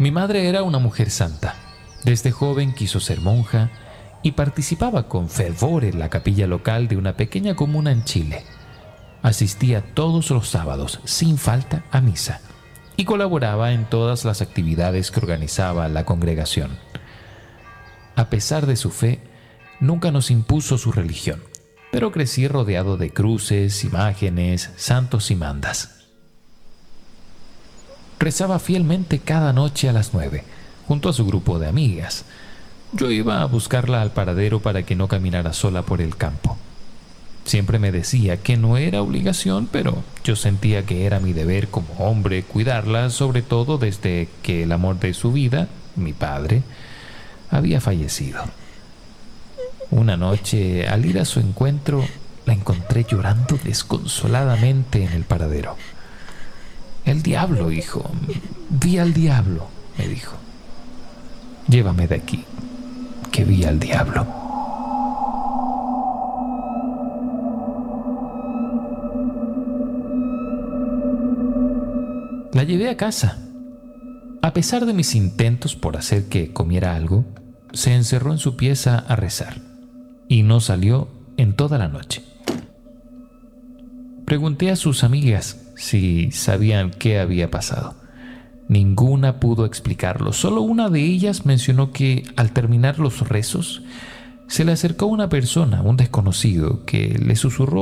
Mi madre era una mujer santa. Desde joven quiso ser monja y participaba con fervor en la capilla local de una pequeña comuna en Chile. Asistía todos los sábados, sin falta, a misa y colaboraba en todas las actividades que organizaba la congregación. A pesar de su fe, nunca nos impuso su religión, pero crecí rodeado de cruces, imágenes, santos y mandas. Rezaba fielmente cada noche a las 9, junto a su grupo de amigas. Yo iba a buscarla al paradero para que no caminara sola por el campo. Siempre me decía que no era obligación, pero yo sentía que era mi deber como hombre cuidarla, sobre todo desde que el amor de su vida, mi padre, había fallecido. Una noche, al ir a su encuentro, la encontré llorando desconsoladamente en el paradero. «El diablo, hijo. Vi al diablo», me dijo. «Llévame de aquí, que vi al diablo». La llevé a casa. A pesar de mis intentos por hacer que comiera algo, se encerró en su pieza a rezar y no salió en toda la noche. Pregunté a sus amigas si sabían qué había pasado. Ninguna pudo explicarlo. Solo una de ellas mencionó que al terminar los rezos se le acercó una persona, un desconocido, que le susurró